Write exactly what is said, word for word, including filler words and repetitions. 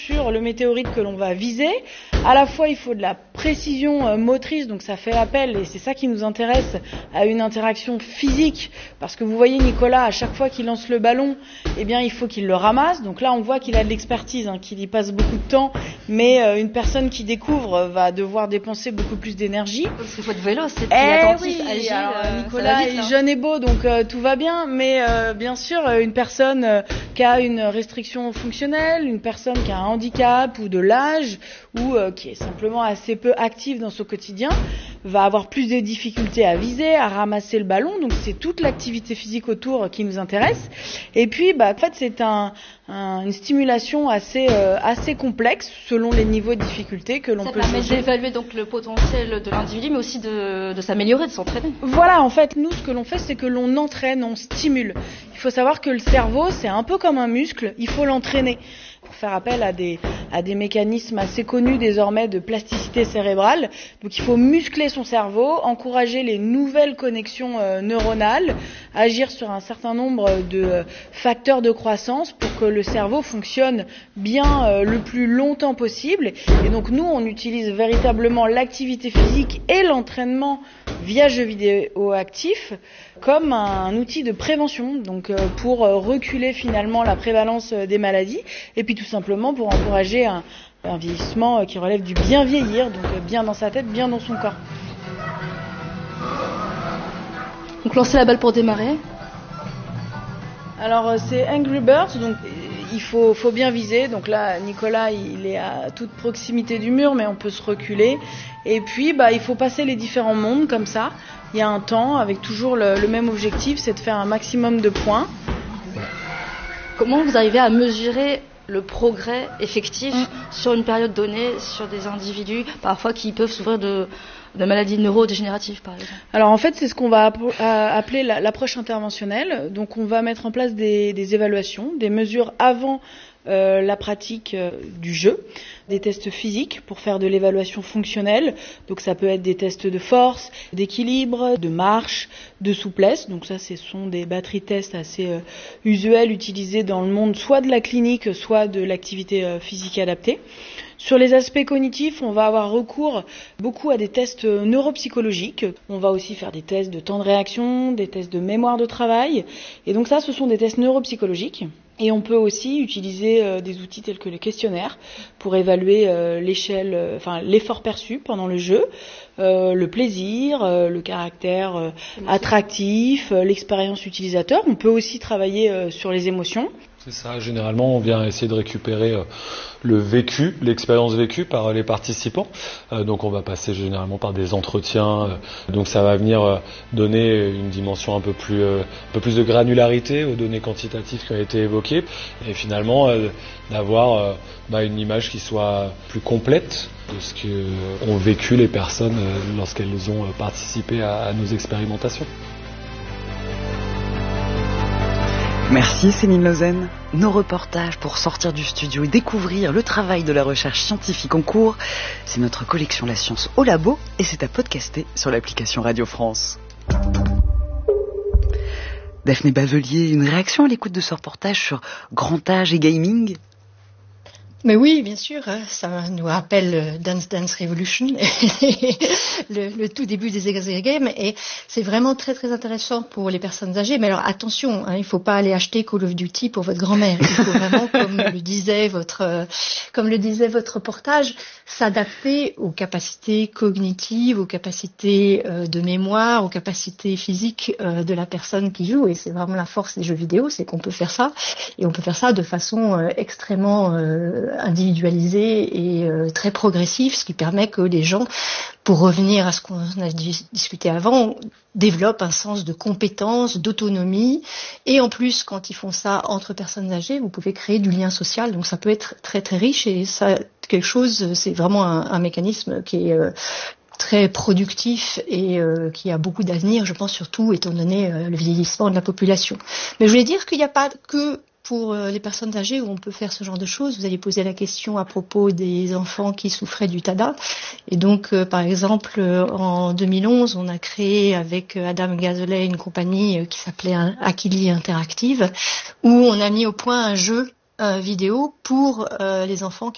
sur le météorite que l'on va viser. À la fois, il faut de la précision motrice, donc ça fait appel, et c'est ça qui nous intéresse, à une interaction physique, parce que vous voyez Nicolas, à chaque fois qu'il lance le ballon, eh bien, il faut qu'il le ramasse. Donc là, on voit qu'il a de l'expertise, hein, qu'il y passe beaucoup de temps, mais euh, une personne qui découvre va devoir dépenser beaucoup plus d'énergie. C'est votre vélo, c'est eh attentif, oui, agile. alors, euh, Nicolas vite, est hein. jeune et beau, donc euh, tout va bien, mais euh, bien sûr, une personne euh, qui a une restriction fonctionnelle, une personne qui a un handicap ou de l'âge, ou euh, qui est simplement assez peu active dans son quotidien, va avoir plus de difficultés à viser, à ramasser le ballon. Donc c'est toute l'activité physique autour qui nous intéresse. Et puis, bah, en fait, c'est un, un, une stimulation assez, euh, assez complexe selon les niveaux de difficulté que l'on ça peut. Ça permet d'évaluer donc le potentiel de l'individu, mais aussi de, de s'améliorer, de s'entraîner. Voilà, en fait, nous, ce que l'on fait, c'est que l'on entraîne, on stimule. Il faut savoir que le cerveau, c'est un peu comme un muscle. Il faut l'entraîner. Pour faire appel à des, à des mécanismes assez connus désormais de plasticité cérébrale. Donc il faut muscler son cerveau, encourager les nouvelles connexions euh, neuronales, agir sur un certain nombre de euh, facteurs de croissance pour que le cerveau fonctionne bien euh, le plus longtemps possible. Et donc nous, on utilise véritablement l'activité physique et l'entraînement via jeux vidéo actifs comme un outil de prévention, donc euh, pour euh, reculer finalement la prévalence euh, des maladies, et puis tout simplement pour encourager un, un vieillissement euh, qui relève du bien vieillir, donc euh, bien dans sa tête, bien dans son corps. Donc lancer la balle pour démarrer. Alors euh, c'est Angry Birds, donc il faut, faut bien viser. Donc là, Nicolas, il est à toute proximité du mur, mais on peut se reculer. Et puis, bah, il faut passer les différents mondes comme ça. Il y a un temps avec toujours le, le même objectif, c'est de faire un maximum de points. Comment vous arrivez à mesurer le progrès effectif mmh. sur une période donnée, sur des individus parfois qui peuvent souffrir de, de maladies neurodégénératives, par exemple? Alors en fait, c'est ce qu'on va appeler l'approche interventionnelle. Donc on va mettre en place des, des évaluations, des mesures avant euh, la pratique euh, du jeu, des tests physiques pour faire de l'évaluation fonctionnelle. Donc ça peut être des tests de force, d'équilibre, de marche, de souplesse. Donc ça, ce sont des batteries tests assez euh, usuels utilisés dans le monde, soit de la clinique, soit de l'activité euh, physique adaptée. Sur les aspects cognitifs, on va avoir recours beaucoup à des tests neuropsychologiques. On va aussi faire des tests de temps de réaction, des tests de mémoire de travail. Et donc ça, ce sont des tests neuropsychologiques. Et on peut aussi utiliser euh, des outils tels que le questionnaire pour évaluer euh, l'échelle, euh, enfin l'effort perçu pendant le jeu, euh, le plaisir, euh, le caractère euh, attractif, euh, l'expérience utilisateur. On peut aussi travailler euh, sur les émotions. C'est ça, généralement on vient essayer de récupérer euh, le vécu, l'expérience vécue par euh, les participants. Euh, donc on va passer généralement par des entretiens. Euh, donc ça va venir euh, donner une dimension un peu plus, euh, un peu plus de granularité aux données quantitatives qui ont été évoquées. Et finalement euh, d'avoir euh, bah, une image qui soit plus complète de ce qu'ont vécu les personnes euh, lorsqu'elles ont participé à, à nos expérimentations. Merci Céline Lausanne. Nos reportages pour sortir du studio et découvrir le travail de la recherche scientifique en cours, c'est notre collection La Science au Labo et c'est à podcaster sur l'application Radio France. Daphné Bavelier, une réaction à l'écoute de ce reportage sur grand âge et gaming ? Mais oui, bien sûr, ça nous rappelle Dance Dance Revolution, le, le tout début des X Games, et c'est vraiment très très intéressant pour les personnes âgées. Mais alors attention, hein, il ne faut pas aller acheter Call of Duty pour votre grand-mère. Il faut vraiment, comme le disait votre, comme le disait votre reportage, s'adapter aux capacités cognitives, aux capacités euh, de mémoire, aux capacités physiques euh, de la personne qui joue. Et c'est vraiment la force des jeux vidéo, c'est qu'on peut faire ça, et on peut faire ça de façon euh, extrêmement euh, individualisé et euh, très progressif, ce qui permet que les gens, pour revenir à ce qu'on a discuté avant, développent un sens de compétence, d'autonomie, et en plus, quand ils font ça entre personnes âgées, vous pouvez créer du lien social, donc ça peut être très très riche, et ça, quelque chose, c'est vraiment un, un mécanisme qui est euh, très productif et euh, qui a beaucoup d'avenir, je pense, surtout étant donné euh, le vieillissement de la population. Mais je voulais dire qu'il n'y a pas que pour les personnes âgées où on peut faire ce genre de choses. Vous avez posé la question à propos des enfants qui souffraient du T A D A. Et donc, euh, par exemple, en deux mille onze, on a créé avec Adam Gazolet une compagnie qui s'appelait Akili Interactive, où on a mis au point un jeu euh, vidéo pour euh, les enfants